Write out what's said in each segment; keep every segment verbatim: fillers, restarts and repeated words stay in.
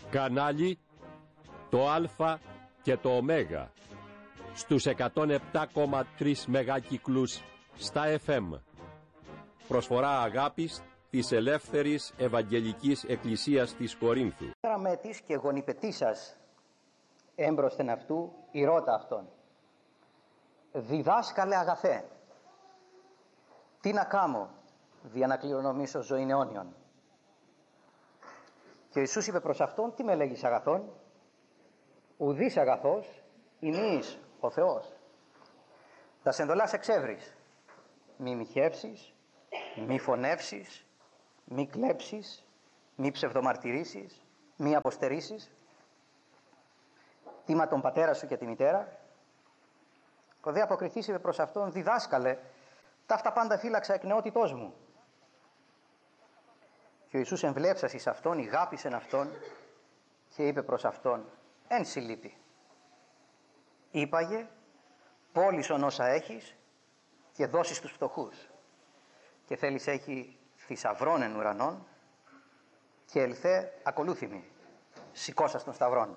Κανάλι το Α και το Ω στους εκατόν επτά κόμμα τρία μεγάκυκλους στα εφ εμ. Προσφορά αγάπης της Ελεύθερης Ευαγγελικής Εκκλησίας της Κορίνθου. Μετής και γονιπετήσας έμπροσθεν αυτού η ρώτα αυτόν. Διδάσκαλε αγαθέ, τι να κάμω δια να κληρονομήσω ζωήν αιώνιον. Και ο Ιησούς είπε προς αυτόν, τι με λέγεις αγαθόν? Ουδής αγαθός ημείς ο Θεός. Τα σενδολάς εξεύρεις, μη μοιχεύσεις, μη φωνεύσεις, μη κλέψεις, μη ψευδομαρτυρήσεις, μη αποστερήσεις. Τίμα τον πατέρα σου και τη μητέρα. Ο δε αποκριθής είπε προς αυτόν, διδάσκαλε, ταύτα πάντα φύλαξα εκ νεότητός μου. Και ο Ιησούς εμβλέψας εις αυτόν, ηγάπησεν αυτόν και είπε προς αυτόν, εν συλλείπει. Είπαγε, πώλησον όσα έχεις και δώσεις στους φτωχούς. Και θέλεις έχει θησαυρών εν ουρανών και ελθέ ακολούθημη, σηκώσας των σταυρών.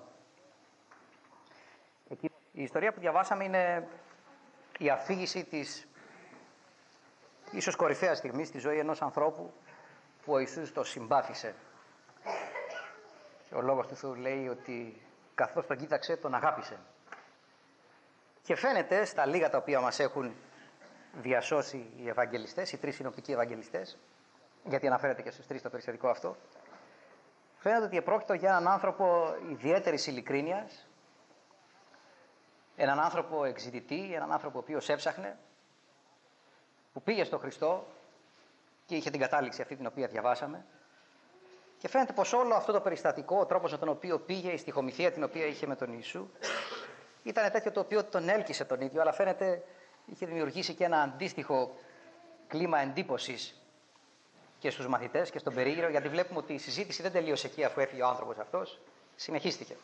Η ιστορία που διαβάσαμε είναι η αφήγηση της ίσως κορυφαίας στιγμής στη ζωή ενός ανθρώπου που ο Ιησούς το συμπάθησε. Και ο λόγος του Θεού λέει ότι καθώς τον κοίταξε τον αγάπησε. Και φαίνεται στα λίγα τα οποία μας έχουν διασώσει οι Ευαγγελιστές, οι τρεις συνοπτικοί Ευαγγελιστές, γιατί αναφέρεται και στους τρεις το περιστατικό αυτό, φαίνεται ότι επρόκειτο για έναν άνθρωπο ιδιαίτερης ειλικρίνειας, έναν άνθρωπο εξητητή, έναν άνθρωπο ο οποίος έψαχνε, που πήγε στο Χριστό και είχε την κατάληξη αυτή την οποία διαβάσαμε. Και φαίνεται πως όλο αυτό το περιστατικό, ο τρόπος με τον οποίο πήγε, η στιχομυθία την οποία είχε με τον Ιησού, ήταν τέτοιο το οποίο τον έλκυσε τον ίδιο, αλλά φαίνεται είχε δημιουργήσει και ένα αντίστοιχο κλίμα εντύπωσης και στους μαθητές και στον περίγυρο, γιατί βλέπουμε ότι η συζήτηση δεν τελείωσε εκεί αφού έφυγε ο άνθρωπος αυτός, συνεχίστηκε.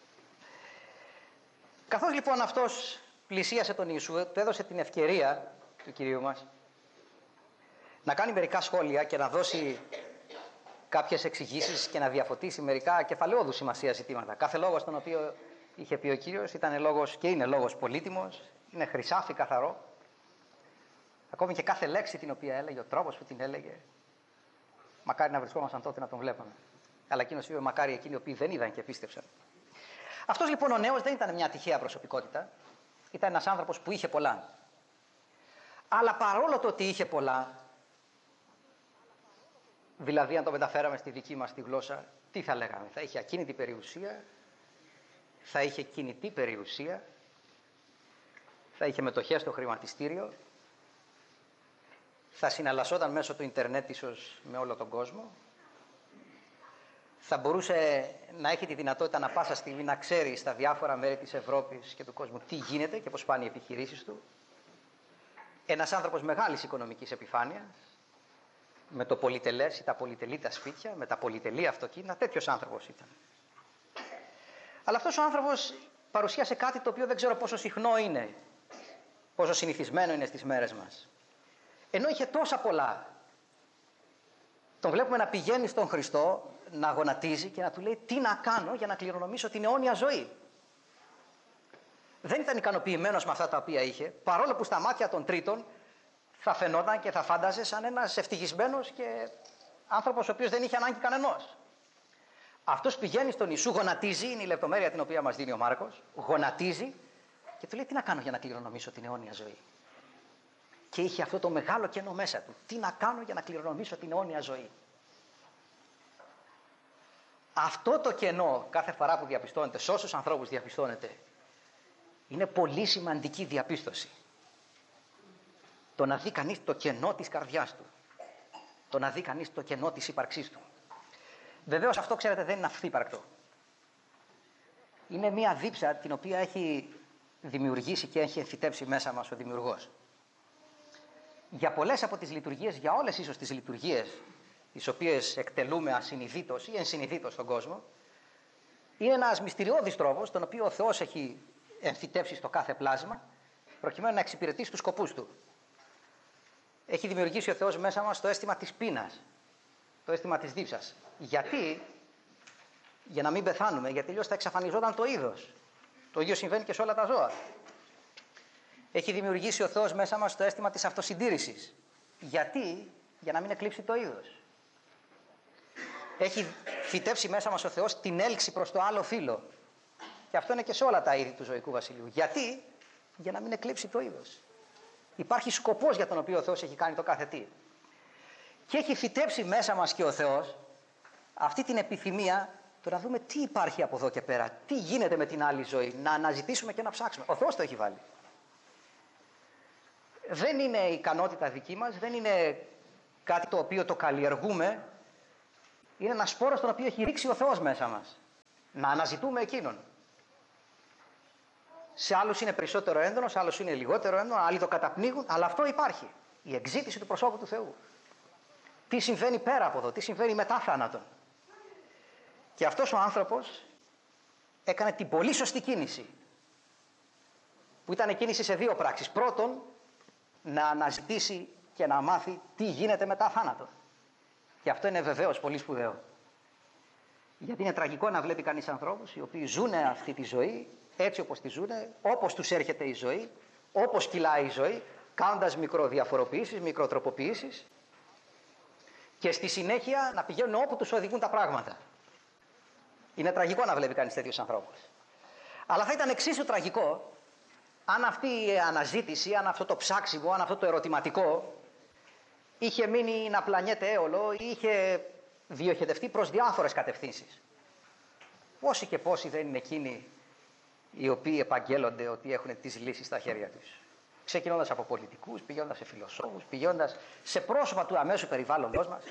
Καθώς λοιπόν αυτός πλησίασε τον Ιησού, του έδωσε την ευκαιρία του Κυρίου μας να κάνει μερικά σχόλια και να δώσει κάποιες εξηγήσεις και να διαφωτίσει μερικά κεφαλαιόδου σημασία ζητήματα. Κάθε λόγος τον οποίο είχε πει ο Κύριος ήταν λόγος και είναι λόγος πολύτιμος, είναι χρυσάφι καθαρό. Ακόμη και κάθε λέξη την οποία έλεγε, ο τρόπος που την έλεγε, μακάρι να βρισκόμασταν τότε να τον βλέπαμε. Αλλά εκείνος είπε μακάρι εκείνοι οι οποίοι δεν είδαν και πίστεψαν. Αυτός λοιπόν ο νέος δεν ήταν μια τυχαία προσωπικότητα, ήταν ένας άνθρωπος που είχε πολλά. Αλλά παρόλο το ότι είχε πολλά, δηλαδή αν το μεταφέραμε στη δική μας τη γλώσσα, τι θα λέγαμε? Θα είχε ακίνητη περιουσία, θα είχε κινητή περιουσία, θα είχε μετοχές στο χρηματιστήριο, θα συναλλασσόταν μέσω του ίντερνετ ίσως με όλο τον κόσμο, θα μπορούσε να έχει τη δυνατότητα να πάσα στιγμή να ξέρει στα διάφορα μέρη της Ευρώπης και του κόσμου τι γίνεται και πώς πάνε οι επιχειρήσεις του. Ένας άνθρωπος μεγάλης οικονομικής επιφάνειας, με το πολυτελές ή τα πολυτελή τα σπίτια, με τα πολυτελή αυτοκίνητα, τέτοιος άνθρωπος ήταν. Αλλά αυτός ο άνθρωπος παρουσίασε κάτι το οποίο δεν ξέρω πόσο συχνό είναι, πόσο συνηθισμένο είναι στις μέρες μας. Ενώ είχε τόσα πολλά, τον βλέπουμε να πηγαίνει στον Χριστό, να γονατίζει και να του λέει τι να κάνω για να κληρονομήσω την αιώνια ζωή. Δεν ήταν ικανοποιημένος με αυτά τα οποία είχε, παρόλο που στα μάτια των τρίτων θα φαινόταν και θα φάνταζε σαν ένας ευτυχισμένος και άνθρωπος ο οποίος δεν είχε ανάγκη κανενός. Αυτός πηγαίνει στον Ιησού, γονατίζει, είναι η λεπτομέρεια την οποία μας δίνει ο Μάρκος, γονατίζει και του λέει τι να κάνω για να κληρονομήσω την αιώνια ζωή. Και είχε αυτό το μεγάλο κενό μέσα του. Τι να κάνω για να κληρονομήσω την αιώνια ζωή. Αυτό το κενό κάθε φορά που διαπιστώνεται, σε όσους ανθρώπους διαπιστώνεται, είναι πολύ σημαντική διαπίστωση. Το να δει κανείς το κενό της καρδιάς του. Το να δει κανείς το κενό της ύπαρξής του. Βεβαίως αυτό ξέρετε δεν είναι αυθύπαρκτο. Είναι μια δίψα την οποία έχει δημιουργήσει και έχει εμφυτεύσει μέσα μας ο Δημιουργός. Για πολλές από τις λειτουργίες, για όλες ίσως τις λειτουργίες τις οποίες εκτελούμε ασυνειδήτως ή ενσυνειδήτως στον κόσμο, είναι ένας μυστηριώδης τρόπος τον οποίο ο Θεός έχει εμφυτεύσει στο κάθε πλάσμα προκειμένου να εξυπηρετήσει τους σκοπούς του. Έχει δημιουργήσει ο Θεός μέσα μας το αίσθημα της πείνας, το αίσθημα της δίψας. Γιατί για να μην πεθάνουμε, γιατί αλλιώς θα εξαφανιζόταν το είδος. Το ίδιο συμβαίνει και σε όλα τα ζώα. Έχει δημιουργήσει ο Θεός μέσα μας το αίσθημα της αυτοσυντήρησης. Γιατί? Για να μην εκλείψει το είδος. Έχει φυτέψει μέσα μας ο Θεός την έλξη προς το άλλο φύλο. Και αυτό είναι και σε όλα τα είδη του ζωικού βασιλείου. Γιατί? Για να μην εκλείψει το είδος. Υπάρχει σκοπός για τον οποίο ο Θεός έχει κάνει το κάθε τι. Και έχει φυτέψει μέσα μας και ο Θεός αυτή την επιθυμία το να δούμε τι υπάρχει από εδώ και πέρα, τι γίνεται με την άλλη ζωή, να αναζητήσουμε και να ψάξουμε. Ο Θεός το έχει βάλει. Δεν είναι ικανότητα δική μας, δεν είναι κάτι το οποίο το καλλιεργούμε, είναι ένα σπόρος τον οποίο έχει ρίξει ο Θεός μέσα μας. Να αναζητούμε Εκείνον. Σε άλλους είναι περισσότερο έντονο, σε άλλους είναι λιγότερο έντονο, άλλοι το καταπνίγουν, αλλά αυτό υπάρχει. Η εκζήτηση του προσώπου του Θεού. Τι συμβαίνει πέρα από εδώ, τι συμβαίνει μετά θάνατον. Και αυτός ο άνθρωπος έκανε την πολύ σωστή κίνηση. Που ήταν κίνηση σε δύο πράξεις. Πρώτον, να αναζητήσει και να μάθει τι γίνεται μετά θάνατον. Και αυτό είναι βεβαίως πολύ σπουδαίο. Γιατί είναι τραγικό να βλέπει κανείς ανθρώπους οι οποίοι ζουν αυτή τη ζωή έτσι όπως τη ζουν, όπως τους έρχεται η ζωή, όπως κυλάει η ζωή, κάνοντας μικροδιαφοροποιήσεις, μικροτροποποιήσεις και στη συνέχεια να πηγαίνουν όπου τους οδηγούν τα πράγματα. Είναι τραγικό να βλέπει κανείς τέτοιους ανθρώπους. Αλλά θα ήταν εξίσου τραγικό αν αυτή η αναζήτηση, αν αυτό το ψάξιμο, αν αυτό το ερωτηματικό είχε μείνει να πλανιέται έολο ή είχε διοχετευτεί προς διάφορες κατευθύνσεις. Πόσοι και πόσοι δεν είναι εκείνοι οι οποίοι επαγγέλλονται ότι έχουν τις λύσεις στα χέρια τους. Ξεκινώντας από πολιτικούς, πηγαίνοντας σε φιλοσόφους, πηγαίνοντας σε πρόσωπα του αμέσου περιβάλλοντος μας.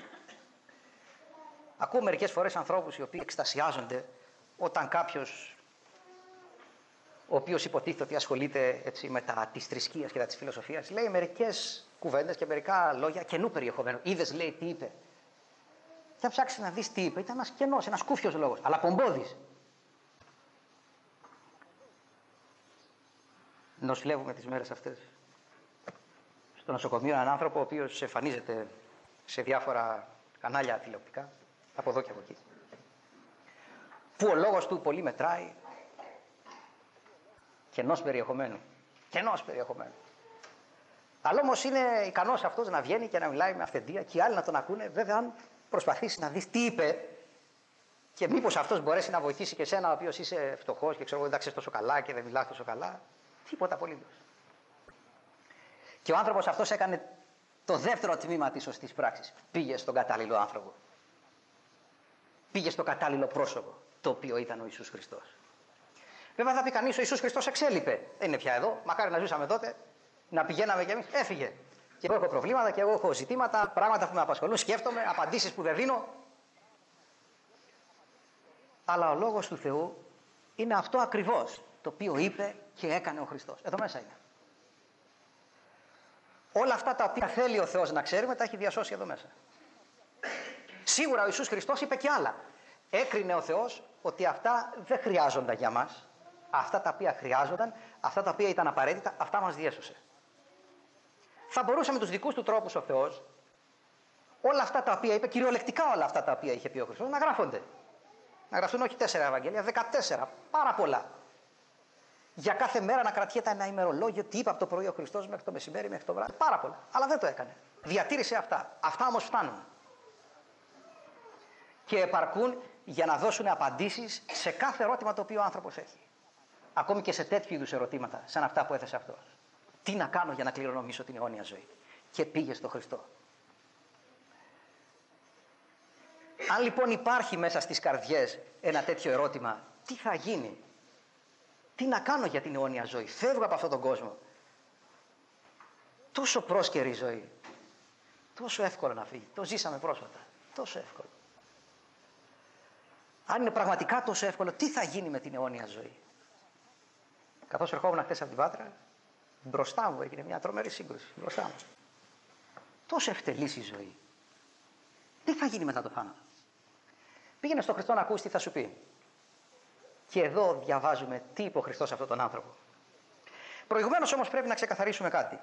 Ακούω μερικές φορές ανθρώπους οι οποίοι εκστασιάζονται όταν κάποιος, ο οποίος υποτίθεται ότι ασχολείται έτσι, με τα της θρησκείας και τα της φιλοσοφίας, λέει μερικές κουβέντες και μερικά λόγια καινού περιεχομένου. Είδες, λέει, τι είπε. Και αν ψάξεις να δεις τι είπε, ήταν ένας κενός, ένας κούφιος λόγος, αλλά πομπόδης. Νοσηλεύουμε τις μέρες αυτές στο νοσοκομείο έναν άνθρωπο ο οποίος εμφανίζεται σε διάφορα κανάλια τηλεοπτικά, από εδώ και από εκεί, που ο λόγος του πολύ μετράει, κενός περιεχομένου, κενός περιεχομένου. Αλλά όμως είναι ικανός αυτός να βγαίνει και να μιλάει με αυθεντία και οι άλλοι να τον ακούνε, βέβαια αν προσπαθήσει να δεις τι είπε και μήπως αυτός μπορέσει να βοηθήσει και εσένα ο οποίος είσαι φτωχός και ξέρω εγώ δεν τα ξέρεις τόσο καλά και δεν μιλάς τόσο καλά. Τίποτα απολύτως. Και ο άνθρωπος αυτός έκανε το δεύτερο τμήμα της σωστής πράξης. Πήγε στον κατάλληλο άνθρωπο. Πήγε στο κατάλληλο πρόσωπο, το οποίο ήταν ο Ιησούς Χριστός. Βέβαια θα πει κανείς, ο Ιησούς Χριστός εξέλιπε. Δεν είναι πια εδώ, μακάρι να ζούσαμε τότε, να πηγαίναμε κι εμείς. Έφυγε. Και εγώ έχω προβλήματα και εγώ έχω ζητήματα, πράγματα που με απασχολούν, σκέφτομαι, απαντήσεις που δεν δίνω. Αλλά ο λόγος του Θεού είναι αυτό ακριβώς, το οποίο είπε και έκανε ο Χριστός. Εδώ μέσα είναι. Όλα αυτά τα οποία θέλει ο Θεός να ξέρουμε, τα έχει διασώσει εδώ μέσα. Σίγουρα ο Ιησούς Χριστός είπε και άλλα. Έκρινε ο Θεός ότι αυτά δεν χρειάζονταν για μας. Αυτά τα οποία χρειάζονταν, αυτά τα οποία ήταν απαραίτητα, αυτά μας διέσωσε. Θα μπορούσε με τους δικούς του τρόπους ο Θεός, όλα αυτά τα οποία είπε, κυριολεκτικά όλα αυτά τα οποία είχε πει ο Χριστός, να γράφονται. Να γραφτούν όχι τέσσερα Ευαγγέλια, δεκατέσσερα, πάρα πολλά. Για κάθε μέρα να κρατιέται ένα ημερολόγιο, τι είπε από το πρωί ο Χριστός μέχρι το μεσημέρι, μέχρι το βράδυ. Πάρα πολλά. Αλλά δεν το έκανε. Διατήρησε αυτά. Αυτά όμως φτάνουν. Και επαρκούν για να δώσουν απαντήσεις σε κάθε ερώτημα το οποίο ο άνθρωπος έχει. Ακόμη και σε τέτοιου είδους ερωτήματα, σαν αυτά που έθεσε αυτός. Τι να κάνω για να κληρονομήσω την αιώνια ζωή. Και πήγε στο Χριστό. Αν λοιπόν υπάρχει μέσα στις καρδιές ένα τέτοιο ερώτημα, τι θα γίνει, τι να κάνω για την αιώνια ζωή, φεύγω από αυτόν τον κόσμο. Τόσο πρόσκαιρη ζωή, τόσο εύκολο να φύγει, το ζήσαμε πρόσφατα, τόσο εύκολο. Αν είναι πραγματικά τόσο εύκολο, τι θα γίνει με την αιώνια ζωή. Καθώς ερχόμουν χθες από την Πάτρα, μπροστά μου έγινε μια τρομερή σύγκρουση, μπροστά μου. Τόσο ευτελής η ζωή. Τι θα γίνει μετά το θάνατο. Πήγαινε στον Χριστό να ακούσει τι θα σου πει. Και εδώ διαβάζουμε τι είπε ο Χριστός σε αυτόν τον άνθρωπο. Προηγουμένως όμως πρέπει να ξεκαθαρίσουμε κάτι.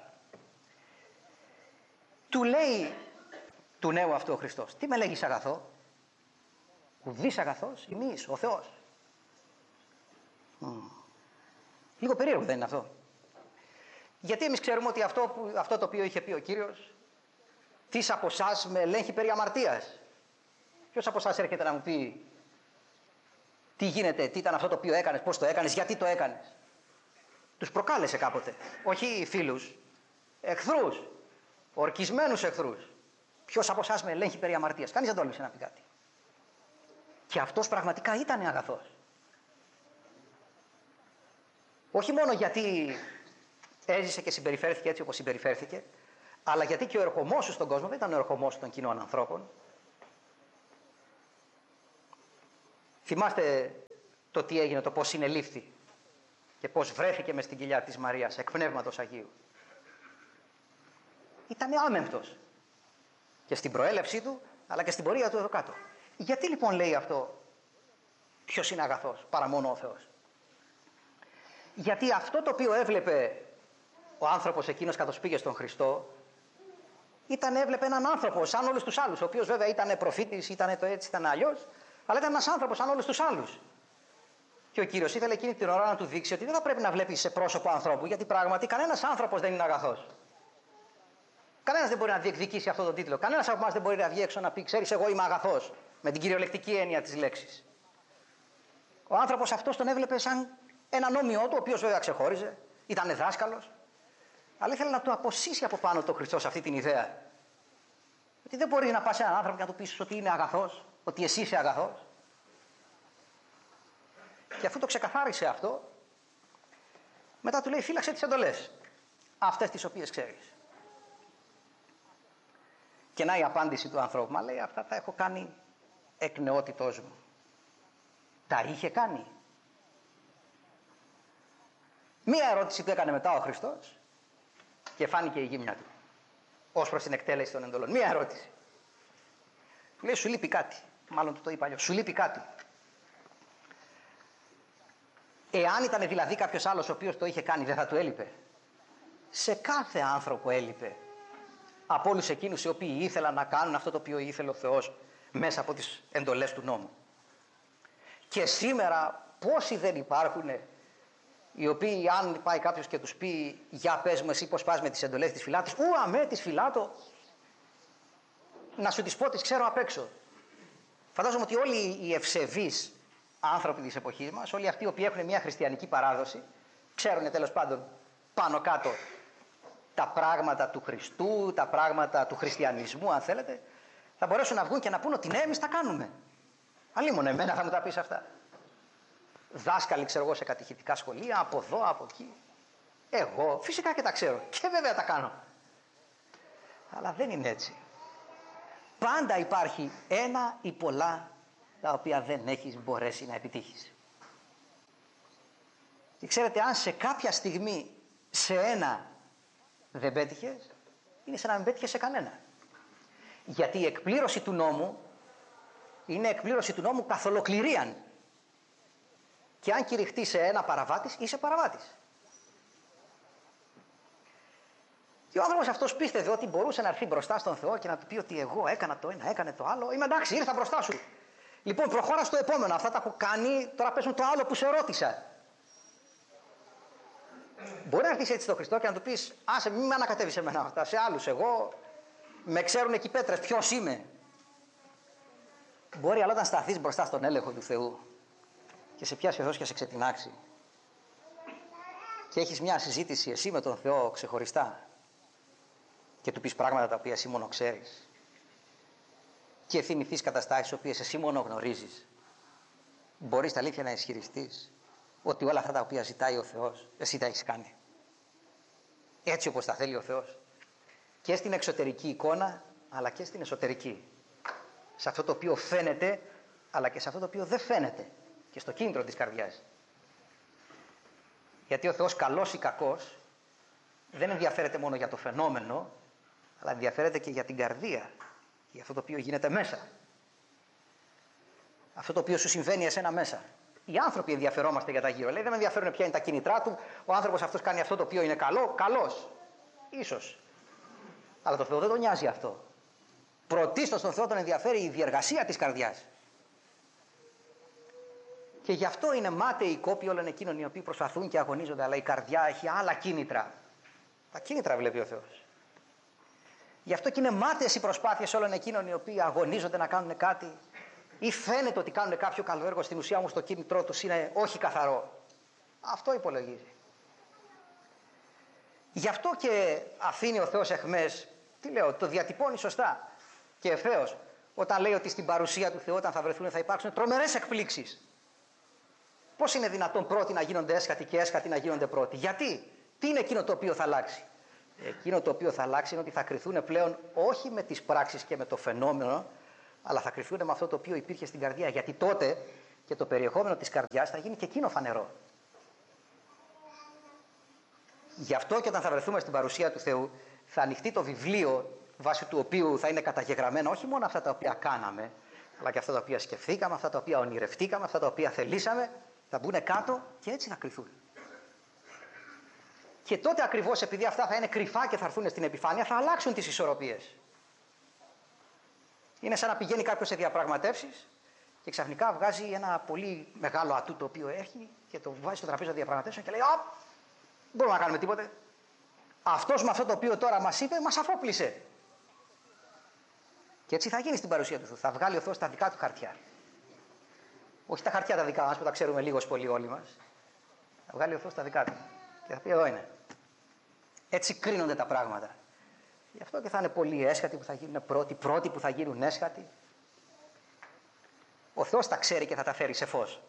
Του λέει του νέου αυτού ο Χριστός, τι με λέγεις αγαθό. Ουδής αγαθός, εμείς, ο Θεός. Mm. Λίγο περίεργο δεν είναι αυτό? Γιατί εμείς ξέρουμε ότι αυτό, που, αυτό το οποίο είχε πει ο Κύριος, «Τις από εσάς με ελέγχει περί αμαρτίας». Ποιος από εσάς έρχεται να μου πει τι γίνεται, τι ήταν αυτό το οποίο έκανες, πώς το έκανες, γιατί το έκανες? Τους προκάλεσε κάποτε, όχι φίλους, εχθρούς, ορκισμένους εχθρούς. Ποιος από εσάς με ελέγχει περί αμαρτίας? Κανείς δεν τόλμησε να πει κάτι. Και αυτός πραγματικά ήταν αγαθός. Όχι μόνο γιατί έζησε και συμπεριφέρθηκε έτσι όπως συμπεριφέρθηκε, αλλά γιατί και ο ερχομός του στον κόσμο δεν ήταν ο ερχομός των κοινών ανθρώπων. Θυμάστε το τι έγινε, το πώς συνελήφθη και πώς βρέθηκε μες στην κοιλιά της Μαρίας εκ Πνεύματος Αγίου. Ήταν άμεμπτος και στην προέλευσή του, αλλά και στην πορεία του εδώ κάτω. Γιατί λοιπόν λέει αυτό, ποιος είναι αγαθός παρά μόνο ο Θεός? Γιατί αυτό το οποίο έβλεπε ο άνθρωπος εκείνος καθώς πήγε στον Χριστό, ήταν, έβλεπε έναν άνθρωπο σαν όλους τους άλλους, ο οποίος βέβαια ήταν προφήτης, ήταν το έτσι, ήταν αλλιώς, αλλά ήταν ένας άνθρωπος σαν όλους τους άλλους. Και ο Κύριος ήθελε εκείνη την ώρα να του δείξει ότι δεν θα πρέπει να βλέπει σε πρόσωπο ανθρώπου, γιατί πράγματι κανένας άνθρωπος δεν είναι αγαθός. Κανένας δεν μπορεί να διεκδικήσει αυτόν τον τίτλο. Κανένας από εμάς δεν μπορεί να βγει έξω να πει: «Ξέρεις, εγώ είμαι αγαθός», με την κυριολεκτική έννοια της λέξης. Ο άνθρωπος αυτός τον έβλεπε σαν έναν όμοιό του, ο οποίος βέβαια ξεχώριζε, ήταν δάσκαλος, αλλά ήθελε να του αποσύσει από πάνω το Χριστό σε αυτή την ιδέα. Ότι δεν μπορεί να πας σε έναν άνθρωπο και να του πεις ότι είναι αγαθός, ότι εσύ είσαι αγαθός. Και αφού το ξεκαθάρισε αυτό, μετά του λέει: «Φύλαξε τις εντολές, αυτές τις οποίες ξέρεις». Και να η απάντηση του ανθρώπου, μα λέει: «Αυτά τα έχω κάνει εκ νεότητός μου». Τα είχε κάνει. Μία ερώτηση που έκανε μετά ο Χριστός και φάνηκε η γύμνια του ως προς την εκτέλεση των εντολών. Μία ερώτηση. Λέει: «Σου λείπει κάτι». Μάλλον του το είπα αλλιώς. «Σου λείπει κάτι». Εάν ήταν δηλαδή κάποιος άλλος ο οποίος το είχε κάνει, δεν θα του έλειπε? Σε κάθε άνθρωπο έλειπε. Από όλους εκείνους οι οποίοι ήθελαν να κάνουν αυτό το οποίο ήθελε ο Θεός μέσα από τις εντολές του νόμου. Και σήμερα πόσοι δεν υπάρχουν οι οποίοι, αν πάει κάποιος και τους πει: «Για πες μου εσύ πώς πας με τις εντολές της Φυλάτης», «Ου, αμέ τις Φυλάτω, να σου τις πω, τις ξέρω απ' έξω». Φαντάζομαι ότι όλοι οι ευσεβείς άνθρωποι της εποχής μας, όλοι αυτοί οι οποίοι έχουν μια χριστιανική παράδοση, ξέρουν τέλος πάντων πάνω κάτω τα πράγματα του Χριστού, τα πράγματα του χριστιανισμού, αν θέλετε, θα μπορέσουν να βγουν και να πούν ότι ναι, εμείς τα κάνουμε. Αλλήμον εμένα θα μου τα πεις αυτά. Δάσκαλοι, ξέρω εγώ, σε κατηχητικά σχολεία, από εδώ, από εκεί. Εγώ φυσικά και τα ξέρω και βέβαια τα κάνω. Αλλά δεν είναι έτσι. Πάντα υπάρχει ένα ή πολλά τα οποία δεν έχεις μπορέσει να επιτύχεις. Και ξέρετε, αν σε κάποια στιγμή σε ένα δεν πέτυχες, είναι σαν να μην πέτυχες σε κανένα. Γιατί η εκπλήρωση του νόμου είναι εκπλήρωση του νόμου καθ' ολοκληρίαν. Και αν κηρυχτεί σε ένα παραβάτης, είσαι παραβάτης. Και ο άνθρωπος αυτός πίστευε ότι μπορούσε να έρθει μπροστά στον Θεό και να του πει ότι εγώ έκανα το ένα, έκανε το άλλο. Είμαι εντάξει, ήρθα μπροστά σου. Λοιπόν, προχώρα στο επόμενο. Αυτά τα έχω κάνει, τώρα πες μου το άλλο που σε ρώτησα. Μπορεί να έρθεις έτσι στον Χριστό και να του πεις: «Άσε, μην με ανακατεύεις εμένα αυτά, σε άλλους. Εγώ με ξέρουν εκεί πέτρες, ποιος είμαι». Μπορεί, αλλά όταν σταθείς μπροστά στον έλεγχο του Θεού και σε πιάσει ο Θεός και σε ξετινάξει και έχεις μια συζήτηση εσύ με τον Θεό ξεχωριστά και του πεις πράγματα τα οποία εσύ μόνο ξέρεις και θυμηθείς καταστάσεις οποίες εσύ μόνο γνωρίζεις, μπορείς τα αλήθεια να ισχυριστείς ότι όλα αυτά τα οποία ζητάει ο Θεός εσύ τα έχεις κάνει έτσι όπως τα θέλει ο Θεός, και στην εξωτερική εικόνα αλλά και στην εσωτερική, σε αυτό το οποίο φαίνεται αλλά και σε αυτό το οποίο δεν φαίνεται, και στο κίνητρο της καρδιάς. Γιατί ο Θεός, καλός ή κακός, δεν ενδιαφέρεται μόνο για το φαινόμενο, αλλά ενδιαφέρεται και για την καρδία, για αυτό το οποίο γίνεται μέσα, αυτό το οποίο σου συμβαίνει εσένα μέσα. Οι άνθρωποι ενδιαφερόμαστε για τα γύρω. Λέει: «Δεν με ενδιαφέρουν ποια είναι τα κίνητρά του, ο άνθρωπος αυτός κάνει αυτό το οποίο είναι καλό, καλός, ίσως». Αλλά το Θεό δεν τον νοιάζει αυτό. Πρωτίστως τον Θεό τον ενδιαφέρει η διεργασία της καρδιάς. Και γι' αυτό είναι μάταιοι οι κόποι όλων εκείνων οι οποίοι προσπαθούν και αγωνίζονται, αλλά η καρδιά έχει άλλα κίνητρα. Τα κίνητρα βλέπει ο Θεός. Γι' αυτό και είναι μάταιες οι προσπάθειες όλων εκείνων οι οποίοι αγωνίζονται να κάνουν κάτι ή φαίνεται ότι κάνουν κάποιο καλό έργο, στην ουσία όμως το κίνητρό τους είναι όχι καθαρό. Αυτό υπολογίζει. Γι' αυτό και αφήνει ο Θεός εχμές, τι λέω, το διατυπώνει σωστά και ευθέως, όταν λέει ότι στην παρουσία του Θεού όταν θα βρεθούν θα υπάρξουν τρομερές εκπλήξεις. Πώς είναι δυνατόν πρώτοι να γίνονται έσχατοι και έσχατοι να γίνονται πρώτοι? Γιατί? Τι είναι εκείνο το οποίο θα αλλάξει? Εκείνο το οποίο θα αλλάξει είναι ότι θα κριθούν πλέον όχι με τις πράξεις και με το φαινόμενο, αλλά θα κριθούν με αυτό το οποίο υπήρχε στην καρδιά. Γιατί τότε και το περιεχόμενο της καρδιάς θα γίνει και εκείνο φανερό. Γι' αυτό και όταν θα βρεθούμε στην παρουσία του Θεού, θα ανοιχτεί το βιβλίο βάσει του οποίου θα είναι καταγεγραμμένα όχι μόνο αυτά τα οποία κάναμε, αλλά και αυτά τα οποία σκεφτήκαμε, αυτά τα οποία ονειρευτήκαμε, αυτά τα οποία θελήσαμε, θα μπουν κάτω και έτσι θα κριθούν. Και τότε ακριβώς επειδή αυτά θα είναι κρυφά και θα έρθουν στην επιφάνεια, θα αλλάξουν τις ισορροπίες. Είναι σαν να πηγαίνει κάποιος σε διαπραγματεύσεις και ξαφνικά βγάζει ένα πολύ μεγάλο ατού το οποίο έχει και το βάζει στο τραπέζι των διαπραγματεύσεων και λέει: «Ωπ, δεν μπορούμε να κάνουμε τίποτε. Αυτός με αυτό το οποίο τώρα μας είπε, μας αφόπλησε». Και έτσι θα γίνει στην παρουσία του Θεού. Θα βγάλει ο Θεός τα δικά του χαρτιά. Όχι τα χαρτιά τα δικά μας που τα ξέρουμε λίγος πολύ όλοι μας. Θα βγάλει ο Θεός τα δικά του. Και θα πει: «Εδώ είναι». Έτσι κρίνονται τα πράγματα. Γι' αυτό και θα είναι πολλοί έσχατοι που θα γίνουν πρώτοι, πρώτοι που θα γίνουν έσχατοι. Ο Θεός τα ξέρει και θα τα φέρει σε φως.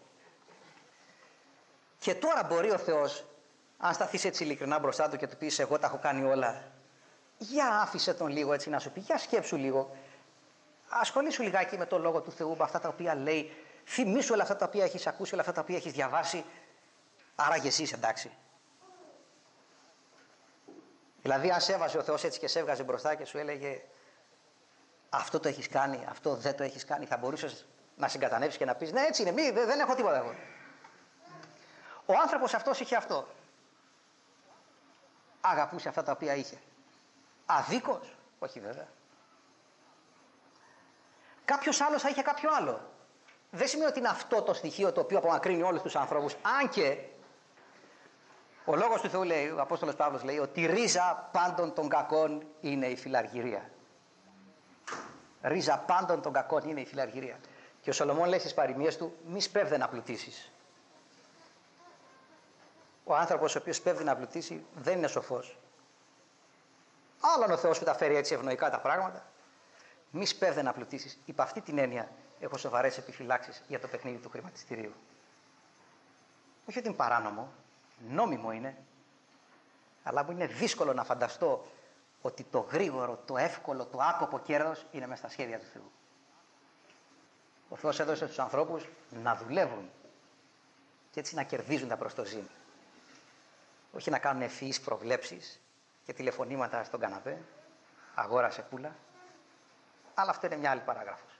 Και τώρα μπορεί ο Θεός, αν σταθείς έτσι ειλικρινά μπροστά του και του πεις: «Εγώ τα έχω κάνει όλα», για άφησε τον λίγο έτσι να σου πει, για σκέψου λίγο. Ασχολήσου λιγάκι με τον Λόγο του Θεού, με αυτά τα οποία λέει. Θυμήσου όλα αυτά τα οποία έχεις ακούσει, όλα αυτά τα οποία έχεις διαβάσει. Άραγε εσύ είσαι εντάξει? Δηλαδή, αν σε έβαζε ο Θεός έτσι και σε έβγαζε μπροστά και σου έλεγε: «Αυτό το έχεις κάνει, αυτό δεν το έχεις κάνει», θα μπορούσες να συγκατανεύσεις και να πεις: «Ναι, έτσι είναι, μη, δεν έχω τίποτα εγώ». Ο άνθρωπος αυτός είχε αυτό. Αγαπούσε αυτά τα οποία είχε. Αδίκως? Όχι βέβαια. Κάποιος άλλος θα είχε κάποιο άλλο. Δεν σημαίνει ότι είναι αυτό το στοιχείο το οποίο απομακρύνει όλους τους ανθρώπους. Αν και ο Λόγος του Θεού λέει, ο Απόστολος Παύλος λέει, ότι ρίζα πάντων των κακών είναι η φιλαργυρία. Ρίζα πάντων των κακών είναι η φιλαργυρία. Και ο Σολομών λέει στις παροιμίες του: «Μη σπέβδε να πλουτίσεις». Ο άνθρωπος ο οποίος σπέβδει να πλουτίσει δεν είναι σοφός. Άλλον ο Θεός που τα φέρει έτσι ευνοϊκά τα πράγματα. Μη σπέβδε να πλουτίσεις. Υπ' αυτή την έννοια έχω σοβαρές επιφυλάξεις για το παιχνίδι του χρηματιστηρίου. Όχι ότι είναι παράνομο, νόμιμο είναι, αλλά μου είναι δύσκολο να φανταστώ ότι το γρήγορο, το εύκολο, το άκοπο κέρδος είναι μέσα στα σχέδια του Θεού. Ο Θεός έδωσε στους ανθρώπους να δουλεύουν και έτσι να κερδίζουν τα προς το ζήν. Όχι να κάνουν ευφυείς προβλέψεις και τηλεφωνήματα στον καναπέ, αγόρασε πουλα, αλλά αυτό είναι μια άλλη παράγραφος.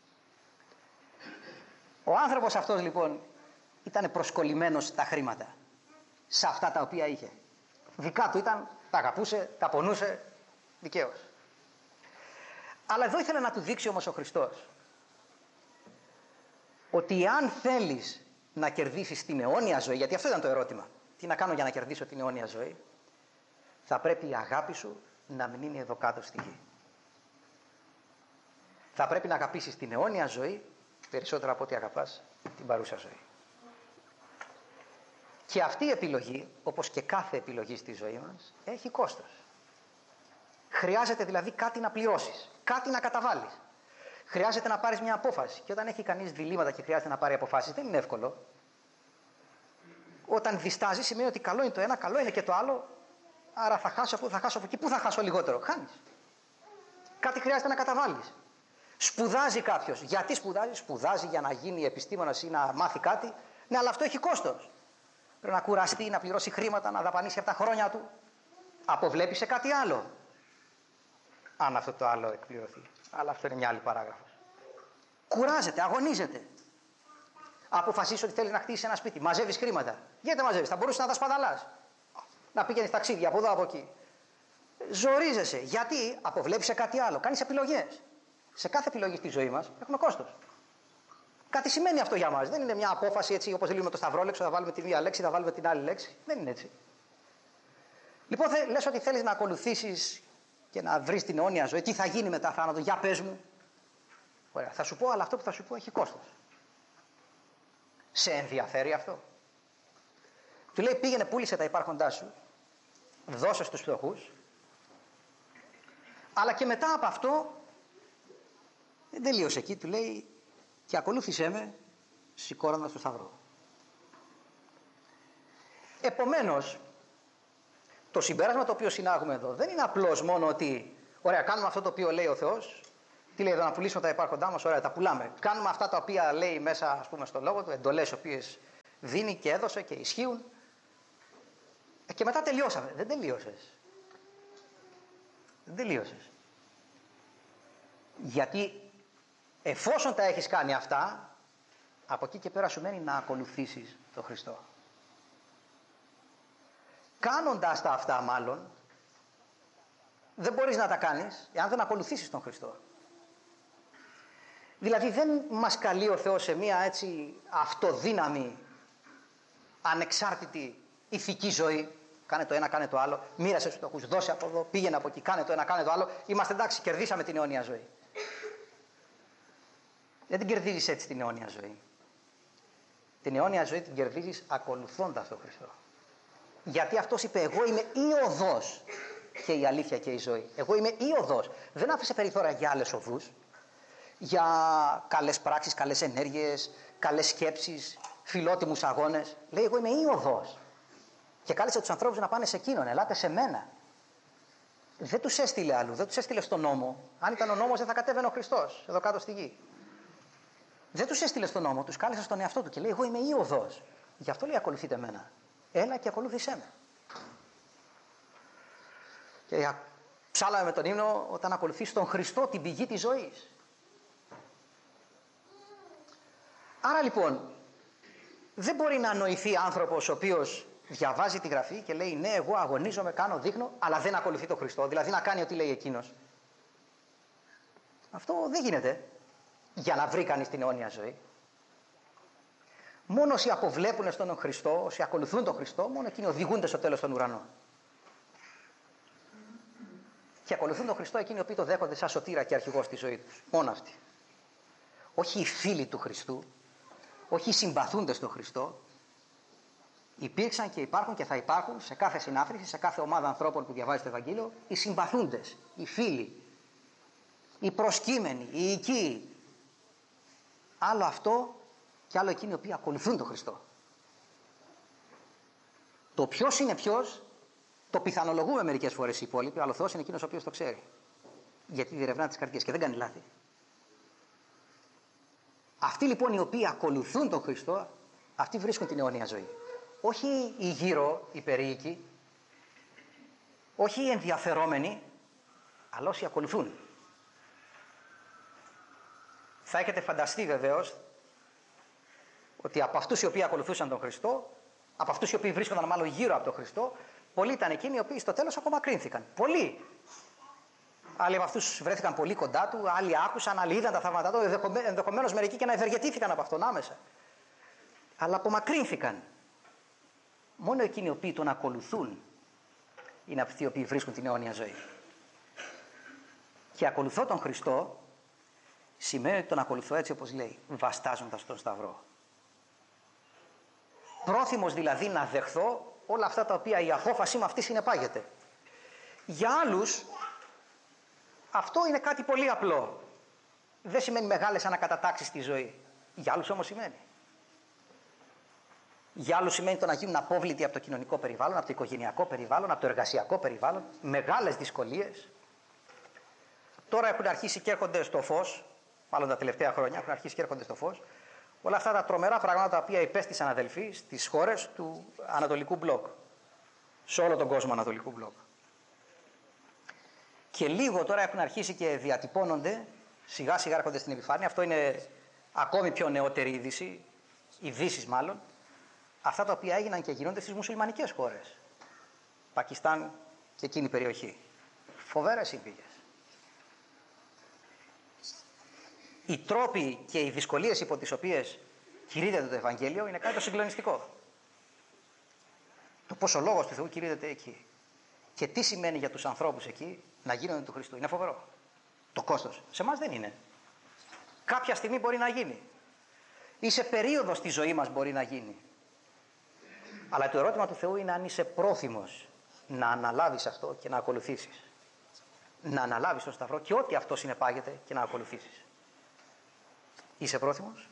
Ο άνθρωπος αυτός λοιπόν ήταν προσκολλημένος στα χρήματα, σε αυτά τα οποία είχε. Δικά του ήταν, τα αγαπούσε, τα πονούσε, δικαίως. Αλλά εδώ ήθελε να του δείξει όμως ο Χριστός ότι αν θέλεις να κερδίσεις την αιώνια ζωή, γιατί αυτό ήταν το ερώτημα, τι να κάνω για να κερδίσω την αιώνια ζωή, θα πρέπει η αγάπη σου να μην είναι εδώ κάτω στη γη. Θα πρέπει να αγαπήσεις την αιώνια ζωή περισσότερο από ό,τι αγαπάς την παρούσα ζωή. Και αυτή η επιλογή, όπως και κάθε επιλογή στη ζωή μας, έχει κόστος. Χρειάζεται δηλαδή κάτι να πληρώσεις, κάτι να καταβάλεις. Χρειάζεται να πάρεις μια απόφαση. Και όταν έχει κανείς διλήμματα και χρειάζεται να πάρει αποφάσεις, δεν είναι εύκολο. Όταν διστάζει, σημαίνει ότι καλό είναι το ένα, καλό είναι και το άλλο. Άρα θα χάσω από, θα χάσω από εκεί. Πού θα χάσω λιγότερο? Χάνεις. Κάτι χρειάζεται να καταβάλεις. Σπουδάζει κάποιος. Γιατί σπουδάζει? Σπουδάζει για να γίνει επιστήμονας ή να μάθει κάτι. Ναι, αλλά αυτό έχει κόστος. Πρέπει να κουραστεί, να πληρώσει χρήματα, να δαπανίσει από τα χρόνια του. Αποβλέπει σε κάτι άλλο. Αν αυτό το άλλο εκπληρωθεί. Αλλά αυτό είναι μια άλλη παράγραφος. Κουράζεται, αγωνίζεται. Αποφασίσει ότι θέλει να χτίσει ένα σπίτι. Μαζεύει χρήματα. Γιατί δεν μαζεύει? Θα μπορούσε να τα σπαταλάς. Να πηγαίνει ταξίδια από εδώ από εκεί. Ζορίζεσαι. Γιατί? Αποβλέπει σε κάτι άλλο. Κάνει επιλογές. Σε κάθε επιλογή στη ζωή μας έχουμε κόστος. Κάτι σημαίνει αυτό για μας. Δεν είναι μια απόφαση έτσι όπως λέμε το σταυρόλεξο, θα βάλουμε τη μία λέξη, θα βάλουμε την άλλη λέξη. Δεν είναι έτσι. Λοιπόν, θε, λες ότι θέλεις να ακολουθήσεις και να βρεις την αιώνια ζωή. Τι θα γίνει μετά θάνατο, για πες μου. Ωραία, θα σου πω, αλλά αυτό που θα σου πω έχει κόστος. Σε ενδιαφέρει αυτό? Του λέει, πήγαινε, πούλησε τα υπάρχοντά σου, δώσε στους φτωχούς, αλλά και μετά από αυτό δεν τελείωσε εκεί. Του λέει, και ακολούθησέ με σηκώνοντας το σταυρό. Επομένως, το συμπέρασμα το οποίο συνάγουμε εδώ δεν είναι απλώς μόνο ότι ωραία, κάνουμε αυτό το οποίο λέει ο Θεός. Τι λέει εδώ, να πουλήσουμε τα υπάρχοντά μας? Ωραία, τα πουλάμε. Κάνουμε αυτά τα οποία λέει μέσα, ας πούμε, στο λόγο του, εντολές οι οποίες δίνει και έδωσε και ισχύουν. Και μετά τελειώσαμε. Δεν τελείωσες. Δεν τελείωσες. Γιατί εφόσον τα έχεις κάνει αυτά, από εκεί και πέρα σου μένει να ακολουθήσεις τον Χριστό. Κάνοντας τα αυτά μάλλον, δεν μπορείς να τα κάνεις εάν δεν ακολουθήσεις τον Χριστό. Δηλαδή δεν μας καλεί ο Θεός σε μια έτσι αυτοδύναμη, ανεξάρτητη, ηθική ζωή. Κάνε το ένα, κάνε το άλλο, μοίρασε στους φτωχούς, δώσε από εδώ, πήγαινε από εκεί, κάνε το ένα, κάνε το άλλο. Είμαστε εντάξει, κερδίσαμε την αιώνια ζωή. Δεν την κερδίζεις έτσι την αιώνια ζωή. Την αιώνια ζωή την κερδίζεις ακολουθώντας τον Χριστό. Γιατί αυτός είπε, εγώ είμαι η οδός και η αλήθεια και η ζωή. Εγώ είμαι η οδός. Δεν άφησε περιθώρια για άλλες οδούς, για καλές πράξεις, καλές ενέργειες, καλές σκέψεις, φιλότιμους αγώνες. Λέει, εγώ είμαι η οδός. Και κάλεσε τους ανθρώπους να πάνε σε εκείνον, ελάτε σε μένα. Δεν τους έστειλε αλλού, δεν τους έστειλε στον νόμο. Αν ήταν ο νόμος δεν θα κατέβαινε ο Χριστός εδώ κάτω στη γη. Δεν τους έστειλε στον νόμο, τους κάλεσε στον εαυτό του και λέει, εγώ είμαι η οδός. Γι' αυτό λέει, ακολουθείτε μένα. Έλα και ακολούθησέ με. Και ψάλαμε με τον ύμνο, όταν ακολουθείς τον Χριστό, την πηγή της ζωής. Άρα λοιπόν, δεν μπορεί να νοηθεί άνθρωπος ο οποίος διαβάζει τη Γραφή και λέει, ναι, εγώ αγωνίζομαι, κάνω, δείχνω, αλλά δεν ακολουθεί τον Χριστό. Δηλαδή να κάνει ό,τι λέει εκείνος. Αυτό δεν γίνεται για να βρει κανείς την αιώνια ζωή. Μόνο όσοι αποβλέπουν στον Χριστό, όσοι ακολουθούν τον Χριστό, μόνο εκείνοι οδηγούνται στο τέλος στον ουρανό. Και ακολουθούν τον Χριστό εκείνοι οι οποίοι το δέχονται σαν σωτήρα και αρχηγό στη ζωή τους. Μόνο αυτοί. Όχι οι φίλοι του Χριστού, όχι οι συμπαθούντες στον Χριστό. Υπήρξαν και υπάρχουν και θα υπάρχουν σε κάθε συνάφρηση, σε κάθε ομάδα ανθρώπων που διαβάζει το Ευαγγέλιο, οι συμπαθούντες, οι φίλοι, οι προσκύμενοι, οι οικοί. Άλλο αυτό και άλλο εκείνοι οι οποίοι ακολουθούν τον Χριστό. Το ποιος είναι ποιος, το πιθανολογούμε μερικές φορές οι υπόλοιποι, αλλά ο Θεός είναι εκείνος ο οποίος το ξέρει. Γιατί διερευνά τις καρδιές και δεν κάνει λάθη. Αυτοί λοιπόν οι οποίοι ακολουθούν τον Χριστό, αυτοί βρίσκουν την αιώνια ζωή. Όχι οι γύρω, οι περίοικοι, όχι οι ενδιαφερόμενοι, αλλά όσοι ακολουθούν. Θα έχετε φανταστεί βεβαίως ότι από αυτούς οι οποίοι ακολουθούσαν τον Χριστό, από αυτούς οι οποίοι βρίσκονταν μάλλον γύρω από τον Χριστό, πολλοί ήταν εκείνοι οι οποίοι στο τέλος απομακρύνθηκαν. Πολλοί. Άλλοι από αυτούς βρέθηκαν πολύ κοντά του, άλλοι άκουσαν, άλλοι είδαν τα θαύματα του, ενδεχομένως μερικοί και να ευεργετήθηκαν από αυτόν άμεσα. Αλλά απομακρύνθηκαν. Μόνο εκείνοι οι οποίοι τον ακολουθούν είναι αυτοί οι οποίοι βρίσκουν την αιώνια ζωή. Και ακολουθώ τον Χριστό σημαίνει ότι τον ακολουθώ έτσι όπως λέει, βαστάζοντας τον Σταυρό. Πρόθυμος δηλαδή να δεχθώ όλα αυτά τα οποία η απόφαση με αυτή συνεπάγεται. Για άλλους αυτό είναι κάτι πολύ απλό. Δεν σημαίνει μεγάλες ανακατατάξεις στη ζωή. Για άλλους όμως σημαίνει. Για άλλους σημαίνει το να γίνουν απόβλητοι από το κοινωνικό περιβάλλον, από το οικογενειακό περιβάλλον, από το εργασιακό περιβάλλον, μεγάλες δυσκολίες. Τώρα έχουν αρχίσει και έρχονται στο φως, μάλλον τα τελευταία χρόνια έχουν αρχίσει και έρχονται στο φως, όλα αυτά τα τρομερά πράγματα τα οποία υπέστησαν αδελφοί στις χώρες του Ανατολικού Μπλοκ. Σε όλο τον κόσμο Ανατολικού Μπλοκ. Και λίγο τώρα έχουν αρχίσει και διατυπώνονται, σιγά σιγά έρχονται στην επιφάνεια, αυτό είναι ακόμη πιο νεότερη είδηση, ειδήσεις μάλλον, αυτά τα οποία έγιναν και γίνονται στις μουσουλμανικές χώρες. Πακιστάν και εκείνη η περιοχή. Φοβερές συνθήκες. οι τρόποι και οι δυσκολίες υπό τις οποίες κηρύττεται το Ευαγγέλιο είναι κάτι το συγκλονιστικό. Το πώς ο Λόγος του Θεού κηρύττεται εκεί. Και τι σημαίνει για τους ανθρώπους εκεί να γίνονται του Χριστού. Είναι φοβερό. Το κόστος. Σε εμάς δεν είναι. Κάποια στιγμή μπορεί να γίνει. Ή σε περίοδο στη ζωή μας μπορεί να γίνει. Αλλά το ερώτημα του Θεού είναι αν είσαι πρόθυμος να αναλάβεις αυτό και να ακολουθήσεις. Να αναλάβεις τον Σταυρό και ό,τι αυτό συνεπάγεται και να ακολουθήσεις. Είσαι πρόθυμος?